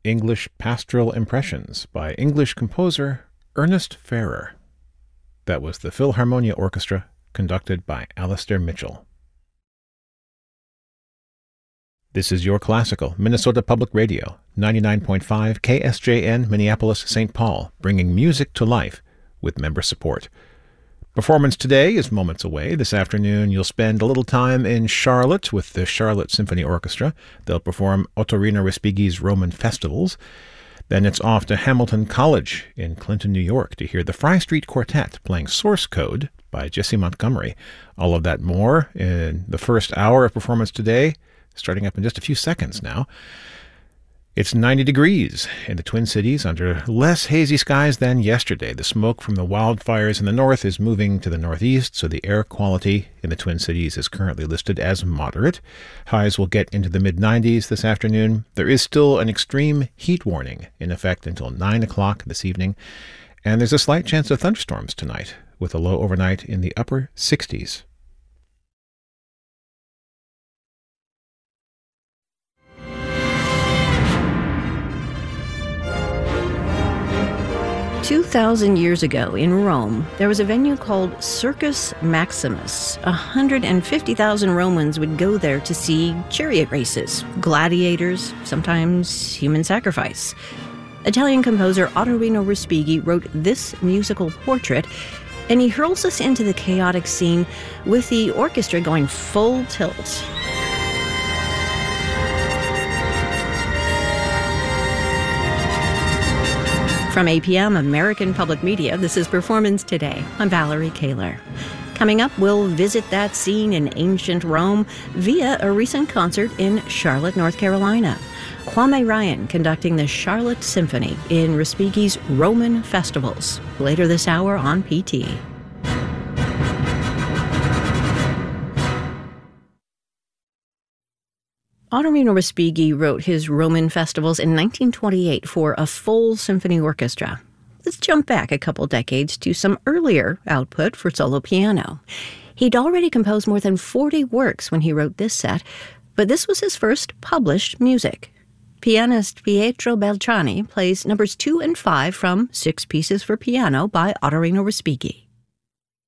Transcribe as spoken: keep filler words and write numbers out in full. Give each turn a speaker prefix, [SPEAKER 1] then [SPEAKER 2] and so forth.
[SPEAKER 1] English Pastoral Impressions by English composer Ernest Ferrer. That was the Philharmonia Orchestra, conducted by Alastair Mitchell. This is Your Classical, Minnesota Public Radio, ninety-nine point five K S J N, Minneapolis, Saint Paul, bringing music to life with member support. Performance today is moments away. This afternoon, you'll spend a little time in Charlotte with the Charlotte Symphony Orchestra. They'll perform Ottorino Respighi's Roman Festivals. Then it's off to Hamilton College in Clinton, New York to hear the Fry Street Quartet playing Source Code by Jesse Montgomery. All of that more in the first hour of performance today, starting up in just a few seconds now. It's ninety degrees in the Twin Cities under less hazy skies than yesterday. The smoke from the wildfires in the north is moving to the northeast, so the air quality in the Twin Cities is currently listed as moderate. Highs will get into the mid nineties this afternoon. There is still an extreme heat warning in effect until nine o'clock this evening, and there's a slight chance of thunderstorms tonight, with a low overnight in the upper sixties.
[SPEAKER 2] Two thousand years ago in Rome, there was a venue called Circus Maximus. one hundred fifty thousand Romans would go there to see chariot races, gladiators, sometimes human sacrifice. Italian composer Ottorino Respighi wrote this musical portrait, and he hurls us into the chaotic scene with the orchestra going full tilt. From A P M American Public Media, this is Performance Today. I'm Valerie Kaler. Coming up, we'll visit that scene in ancient Rome via a recent concert in Charlotte, North Carolina. Kwame Ryan conducting the Charlotte Symphony in Respighi's Roman Festivals. Later this hour on P T. Ottorino Respighi wrote his Roman Festivals in nineteen twenty-eight for a full symphony orchestra. Let's jump back a couple decades to some earlier output for solo piano. He'd already composed more than forty works when he wrote this set, but this was his first published music. Pianist Pietro Beltrami plays numbers two and five from Six Pieces for Piano by Ottorino Respighi.